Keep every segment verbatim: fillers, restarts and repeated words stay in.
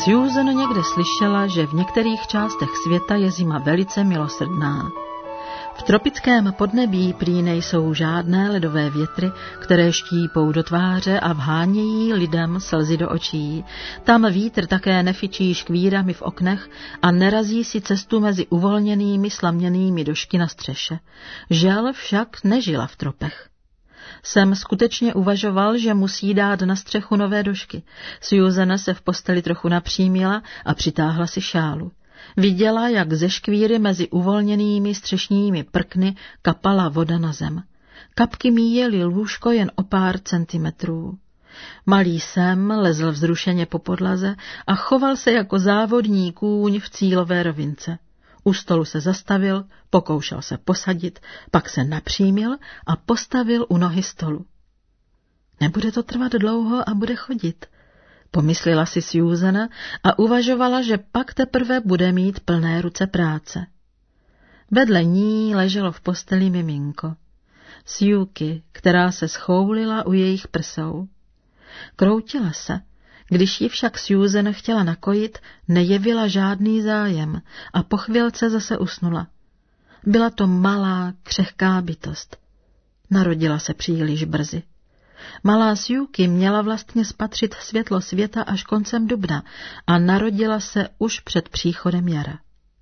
Susan někde slyšela, že v některých částech světa je zima velice milosrdná. V tropickém podnebí prý nejsou žádné ledové větry, které štípou do tváře a vhánějí lidem slzy do očí. Tam vítr také nefičí škvírami v oknech a nerazí si cestu mezi uvolněnými slaměnými došky na střeše. Žel však nežila v tropech. Sam skutečně uvažoval, že musí dát na střechu nové došky. Susan se v posteli trochu napřímila a přitáhla si šálu. Viděla, jak ze škvíry mezi uvolněnými střešními prkny kapala voda na zem. Kapky míjely lůžko jen o pár centimetrů. Malý Sam lezl vzrušeně po podlaze a choval se jako závodní kůň v cílové rovince. U stolu se zastavil, pokoušel se posadit, pak se napřímil a postavil u nohy stolu. Nebude to trvat dlouho a bude chodit, pomyslela si Susan a uvažovala, že pak teprve bude mít plné ruce práce. Vedle ní leželo v posteli miminko, Suky, která se schoulila u jejich prsou. Kroutila se. Když ji však Susan chtěla nakojit, nejevila žádný zájem a po chvilce zase usnula. Byla to malá, křehká bytost. Narodila se příliš brzy. Malá Suky měla vlastně spatřit světlo světa až koncem dubna a narodila se už před příchodem jara.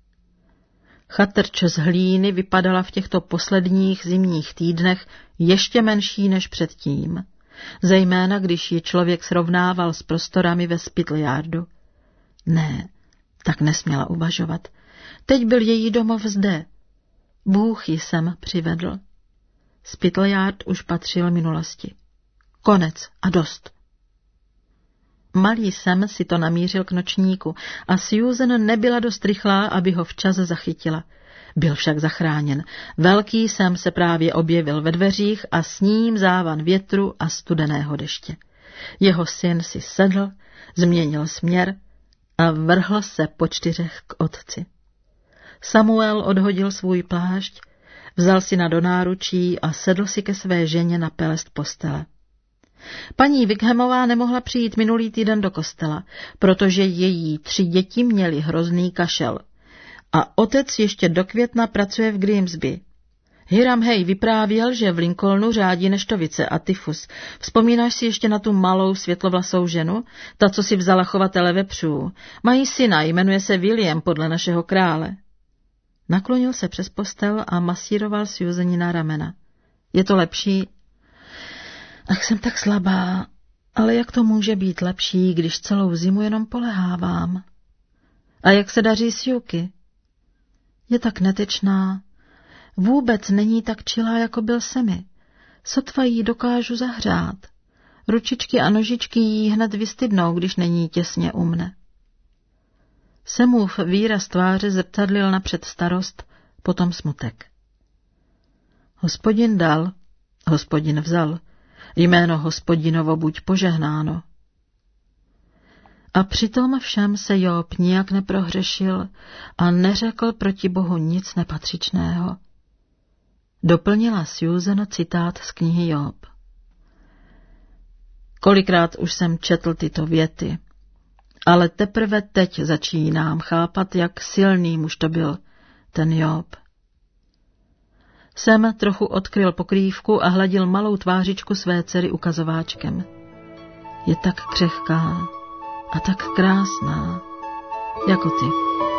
Chatrč z hlíny vypadala v těchto posledních zimních týdnech ještě menší než předtím. Zejména když ji člověk srovnával s prostorami ve Spittle Yardu. Ne, tak nesměla uvažovat. Teď byl její domov zde. Bůh ji sem přivedl. Spittle Yard už patřil minulosti. Konec a dost. Malý Sam si to namířil k nočníku a Susan nebyla dost rychlá, aby ho včas zachytila. Byl však zachráněn. Velký Sam se právě objevil ve dveřích a s ním závan větru a studeného deště. Jeho syn si sedl, změnil směr a vrhl se po čtyřech k otci. Samuel odhodil svůj plášť, vzal syna do náručí a sedl si ke své ženě na pelest postele. Paní Wickhamová nemohla přijít minulý týden do kostela, protože její tři děti měly hrozný kašel. A otec ještě do května pracuje v Grimsby. Hiram Hay vyprávěl, že v Lincolnu řádí neštovice a tyfus. Vzpomínáš si ještě na tu malou světlovlasou ženu? Ta, co si vzala chovatele vepřů. Mají syna, jmenuje se William podle našeho krále. Naklonil se přes postel a masíroval Susan na ramena. Je to lepší? Ach, jsem tak slabá, ale jak to může být lepší, když celou zimu jenom polehávám? A jak se daří Suky? Je tak netečná. Vůbec není tak čilá, jako byl Sammy. Sotva jí dokážu zahřát. Ručičky a nožičky jí hned vystydnou, když není těsně u mne. Samův výraz tváře zrcadlil napřed starost, potom smutek. Hospodin dal, Hospodin vzal, jméno Hospodinovo buď požehnáno. A přitom všem se Job nijak neprohřešil a neřekl proti Bohu nic nepatřičného. Doplnila Susan citát z knihy Job. Kolikrát už jsem četl tyto věty, ale teprve teď začínám chápat, jak silný muž to byl, ten Job. Sam trochu odkryl pokrývku a hladil malou tvářičku své dcery ukazováčkem. Je tak křehká a tak krásná, jako ty.